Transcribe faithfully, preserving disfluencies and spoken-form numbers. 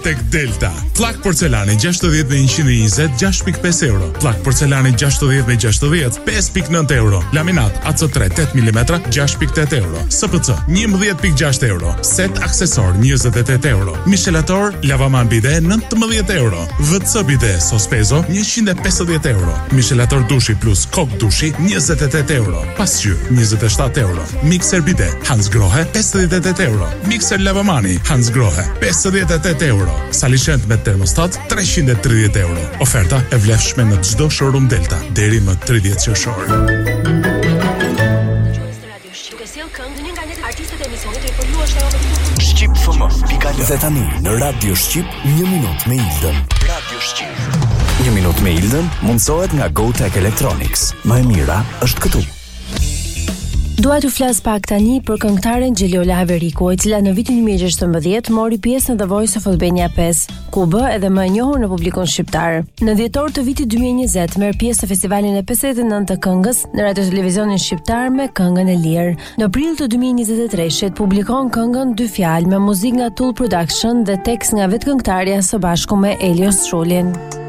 tek Delta. Pllak porcelani gjashtëdhjetë me njëqind e njëzet gjashtë pikë pesë euro. Pllak porcelani gjashtëdhjetë me gjashtëdhjetë pesë pikë nëntë euro. Laminat A C tre tetë milimetra gjashtë pikë tetë euro. S P C njëmbëdhjetë pikë gjashtë euro. Set aksesor njëzet e tetë euro. Michelator lavaman bide nëntëmbëdhjetë euro. V C bide Sospezo njëqind e pesëdhjetë euro. Michelator dushi plus kok dushi njëzet e tetë euro. Pasqyrë njëzet e shtatë euro. Mixer bide Hans Grohe pesëdhjetë e tetë euro. Mixer lavamani Hans Grohe pesëdhjetë e tetë euro. Salishent me termostat treqind e tridhjetë euro. Oferta e vlefshme në çdo showroom Delta deri më tridhjetë qershor. Shqip F M Dhe tani në Radio Shqip një minutë me Ildën. Radio Shqip. Një minutë me Ildën mundsohet nga GoTech Electronics. Më e mira është këtu. Dua t'ju flas pak tani për këngëtaren Gjeliola Haveriku, e cila në vitin një mijë e gjashtëmbëdhjetë mori pjesë në The Voice of Albania pesë, ku bë edhe më e njohur në publikun shqiptar. Në dhjetor të vitit dy mijë e njëzet merr pjesë në festivalin e pesëdhjetë e nëntë të këngës në radio televizionin shqiptar me këngën e lirë. Në prill të dy mijë e njëzet e tre shet publikon këngën Dy fjalë me muzikë nga Tool Production dhe tekst nga vetë këngëtarja së bashku me Elios Shullin.